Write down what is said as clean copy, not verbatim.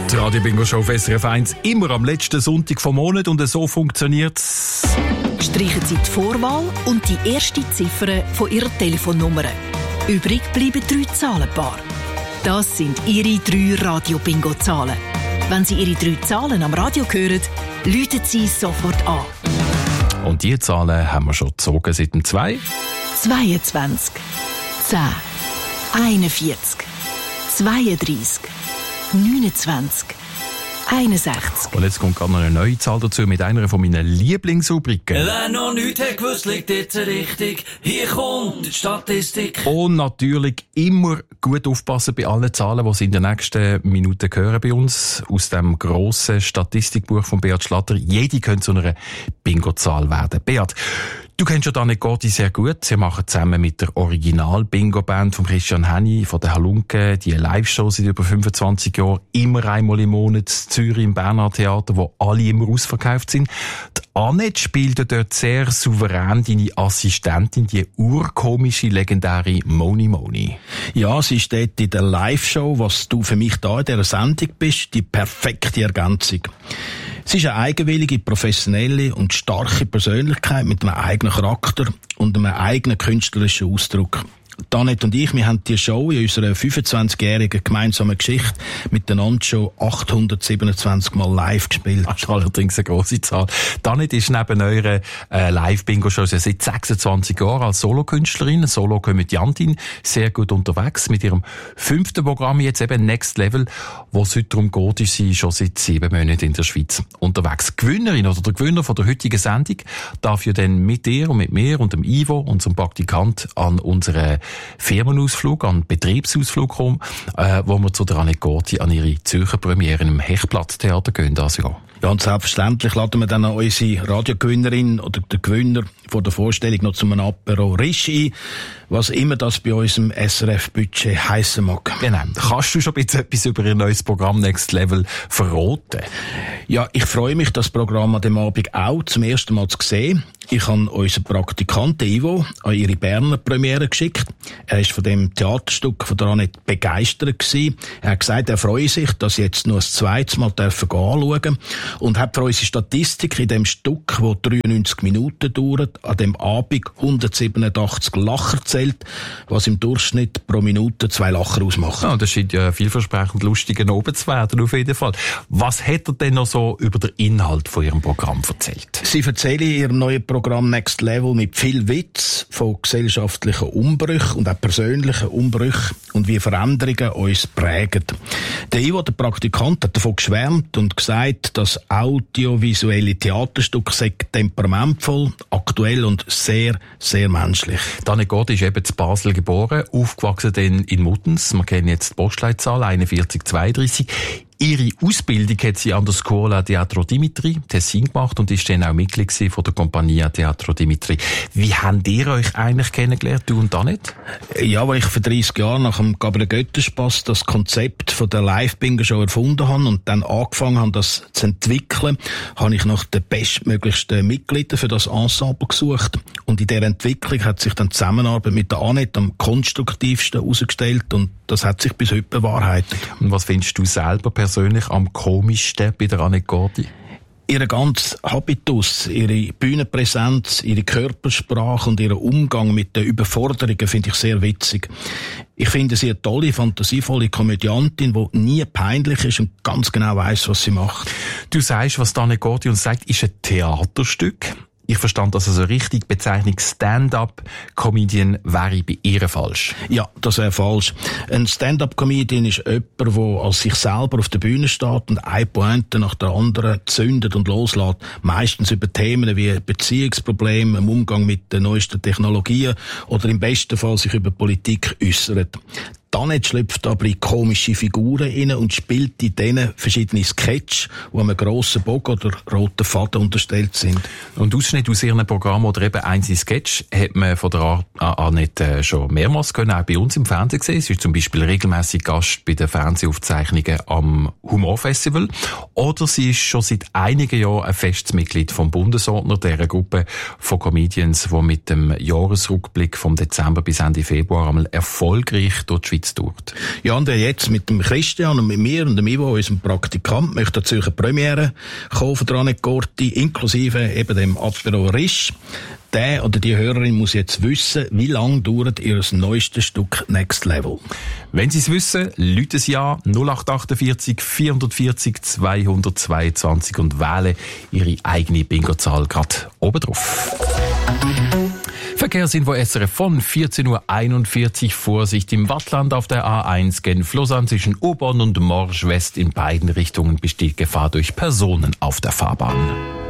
Die Radio Bingo Show auf SRF 1 immer am letzten Sonntag vom Monat und so funktioniert's. Streichen Sie die Vorwahl und die erste Ziffer von Ihrer Telefonnummer. Übrig bleiben 3 Zahlenpaare. Das sind Ihre 3 Radio-Bingo-Zahlen. Wenn Sie Ihre 3 Zahlen am Radio hören, läuten Sie sofort an. Und die Zahlen haben wir schon gezogen seit dem 2. 22, 10, 41, 32, 29, 61. Und jetzt kommt gerade noch eine neue Zahl dazu mit einer von meinen Lieblingsrubriken. Wer noch nichts hat gewusst, liegt jetzt richtig. Hier kommt die Statistik. Und natürlich immer gut aufpassen bei allen Zahlen, die Sie in den nächsten Minuten hören bei uns. Aus dem grossen Statistikbuch von Beat Schlatter. Jede könnte zu einer Bingo-Zahl werden. Beat, du kennst ja Anne Gordi sehr gut. Sie machen zusammen mit der Original-Bingo-Band von Christian Henny, von der Halunke, die Live-Show seit über 25 Jahren, immer einmal im Monat in Zürich im Berner Theater, wo alle immer ausverkauft sind. Die Annette spielt dort sehr souverän deine Assistentin, die urkomische, legendäre Moni Moni. Ja, sie ist dort in der Live-Show, was du für mich da in dieser Sendung bist, die perfekte Ergänzung. Sie ist eine eigenwillige, professionelle und starke Persönlichkeit mit einem eigenen Charakter und einem eigenen künstlerischen Ausdruck. Annette und ich, wir haben die Show in unserer 25-jährigen gemeinsamen Geschichte miteinander schon 827 Mal live gespielt. Das ist allerdings eine grosse Zahl. Annette ist neben eurer Live-Bingo-Show seit 26 Jahren als Solokünstlerin, Solo-Komödiantin, sehr gut unterwegs mit ihrem 5. Programm, jetzt eben Next Level, wo es heute darum geht, ist sie schon seit 7 Monaten in der Schweiz unterwegs. Gewinnerin oder der Gewinner von der heutigen Sendung darf ja dann mit dir und mit mir und dem Ivo, unserem Praktikant, an unsere Firmenausflug, an den Betriebsausflug kommen, wo wir zu der Anne Gordi an ihre Zürcher Premiere im Hechtplatztheater gehen das Jahr. Ja, und selbstverständlich laden wir dann unsere Radiogewinnerin oder der Gewinner vor der Vorstellung noch zu einem Apero Risch ein, was immer das bei unserem SRF-Budget heissen mag. Genau. Kannst du schon ein bisschen etwas über ihr neues Programm Next Level verraten? Ja, ich freue mich, das Programm an dem Abend auch zum ersten Mal zu sehen. Ich habe unseren Praktikanten Ivo an ihre Berner Premiere geschickt. Er ist von dem Theaterstück von der Annette begeistert gewesen. Er hat gesagt, er freue sich, dass sie jetzt nur das zweite Mal anschauen und hat für unsere Statistik in dem Stück, das 93 Minuten dauert, an dem Abend 187 Lacher zählt, was im Durchschnitt pro Minute 2 Lacher ausmachen. Ja, das scheint ja vielversprechend lustig oben zu werden, auf jeden Fall. Was hat er denn noch so über den Inhalt von ihrem Programm erzählt? Sie erzählen in ihrem neuen Programm Next Level mit viel Witz von gesellschaftlichen Umbrüchen und auch persönlichen Umbrüchen und wie Veränderungen uns prägen. Der Ivo, der Praktikant, hat davon geschwärmt und gesagt, dass audiovisuelle Theaterstücke sei temperamentvoll, aktuell und sehr, sehr menschlich. Anne Gordi ist eben in Basel geboren, aufgewachsen dann in Muttens. Wir kennen jetzt die Postleitzahl 4132. Ihre Ausbildung hat sie an der Scuola Teatro Dimitri, Tessin, gemacht und ist dann auch Mitglied von der Compagnia Teatro Dimitri. Wie habt ihr euch eigentlich kennengelernt, du und Annette? Ja, weil ich vor 30 Jahren nach dem Gabriel Götterspass das Konzept von der Live-Bingo-Show erfunden habe und dann angefangen habe, das zu entwickeln, habe ich nach den bestmöglichsten Mitgliedern für das Ensemble gesucht. Und in dieser Entwicklung hat sich dann die Zusammenarbeit mit der Annette am konstruktivsten herausgestellt und das hat sich bis heute bewahrheitet. Und was findest du selber persönlich am komischsten bei der Anne Gordi? Ihr ganzer Habitus, ihre Bühnenpräsenz, ihre Körpersprache und ihr Umgang mit den Überforderungen finde ich sehr witzig. Ich finde sie eine tolle, fantasievolle Komödiantin, die nie peinlich ist und ganz genau weiss, was sie macht. Du sagst, was Anne Gordi uns sagt, ist ein Theaterstück. Ich verstand das also richtig. Bezeichnung Stand-up-Comedian wäre bei ihr falsch. Ja, das wäre falsch. Ein Stand-up-Comedian ist jemand, der als sich selber auf der Bühne steht und eine Pointe nach der anderen zündet und loslässt. Meistens über Themen wie Beziehungsprobleme, im Umgang mit den neuesten Technologien oder im besten Fall sich über Politik äußert. Annette schlüpft aber in komische Figuren rein und spielt in denen verschiedene Sketche, die einem grossen Bogen oder roten Faden unterstellt sind. Und Ausschnitt aus ihren Programmen oder eben einzelne Sketch hat man von der Annette schon mehrmals können, auch bei uns im Fernsehen gesehen. Sie ist zum Beispiel regelmäßig Gast bei den Fernsehaufzeichnungen am Humorfestival. Oder sie ist schon seit einigen Jahren ein festes Mitglied vom Bundesordner, dieser Gruppe von Comedians, die mit dem Jahresrückblick vom Dezember bis Ende Februar einmal erfolgreich durch die Schweiz dauert. Ja, und jetzt mit dem Christian und mit mir und dem Ivo, unserem Praktikant, möchte dazu eine Premiere kommen von der Annette Gorti, inklusive eben dem Apéro Riche. Der oder die Hörerin muss jetzt wissen, wie lange dauert ihr neuestes Stück Next Level. Wenn Sie es wissen, rufen Sie an 0848 440 222 und wählen Ihre eigene Bingo-Zahl gerade oben drauf. Verkehrsinfo SRF von 14.41 Uhr. Vorsicht im Wattland auf der A1 Genf-Lausanne zwischen Aubonne und Morges West in beiden Richtungen besteht Gefahr durch Personen auf der Fahrbahn.